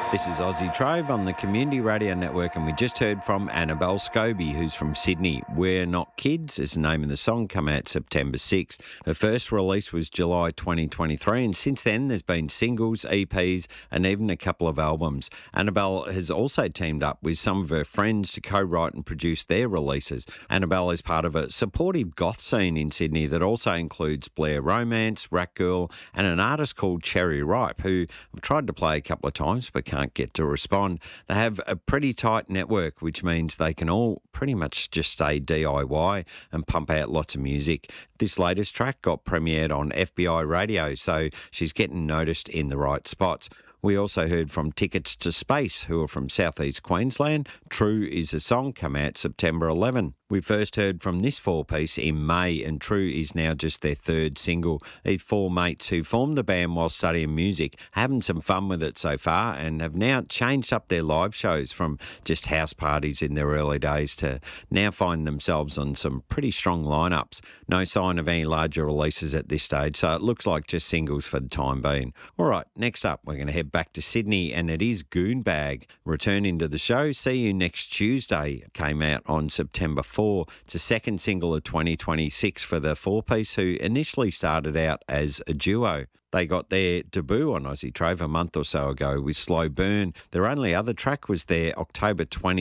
This is Aussie Trove on the Community Radio Network, and we just heard from Annabelle Scobie, who's from Sydney. We're Not Kids is the name of the song, come out September 6th. Her first release was July 2023, and since then there's been singles, EPs, and even a couple of albums. Annabelle has also teamed up with some of her friends to co-write and produce their releases. Annabelle is part of a supportive goth scene in Sydney that also includes Blair Romance, Rat Girl, and an artist called Cherry Ripe, who I've tried to play a couple of times but can't get to respond. They have a pretty tight network, which means they can all pretty much just stay DIY and pump out lots of music. This latest track got premiered on FBI Radio, so she's getting noticed in the right spots. We also heard from Tickets to Space, who are from southeast Queensland. True is a song, come out September 11. We first heard from this four-piece in May, and True is now just their third single. These four mates who formed the band while studying music, having some fun with it so far, and have now changed up their live shows from just house parties in their early days to now find themselves on some pretty strong lineups. No sign of any larger releases at this stage, so it looks like just singles for the time being. All right, next up, we're going to head back to Sydney, and it is Goonbag returning to the show. See You Next Tuesday came out on September 4. It's a second single of 2026 for the four-piece, who initially started out as a duo. They got their debut on Aussie Trove a month or so ago with Slow Burn. Their only other track was their October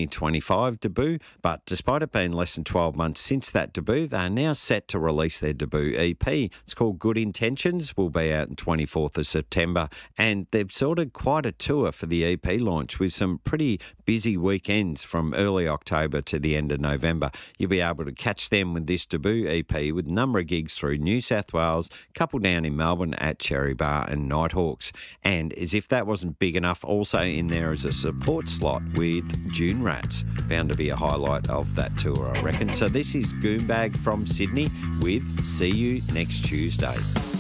2025 debut, but despite it being less than 12 months since that debut, they are now set to release their debut EP. It's called Good Intentions, will be out on 24th of September, and they've sorted quite a tour for the EP launch with some pretty busy weekends from early October to the end of November. You'll be able to catch them with this debut EP with a number of gigs through New South Wales, a couple down in Melbourne at Cherry Bar and Nighthawks. And as if that wasn't big enough, also in there is a support slot with June Rats. Bound to be a highlight of that tour, I reckon. So this is Goonbag from Sydney with See You Next Tuesday.